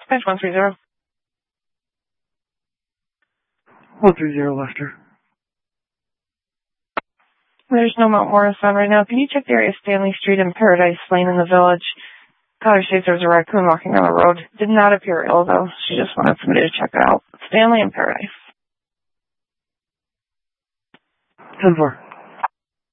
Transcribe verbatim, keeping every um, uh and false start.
Dispatch one three zero. one three zero, Lester. There's no Mount Morris on right now. Can you check the area of Stanley Street and Paradise Lane in the village? Caller states there was a raccoon walking down the road. Did not appear ill, though. She just wanted somebody to check it out. Stanley and Paradise. ten four.